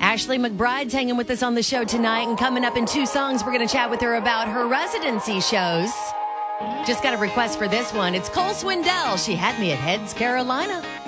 Ashley McBride's hanging with us on the show tonight, and coming up in 2 songs, we're going to chat with her about her residency shows. Just got a request for this one. It's Cole Swindell. She had me at Heads, Carolina.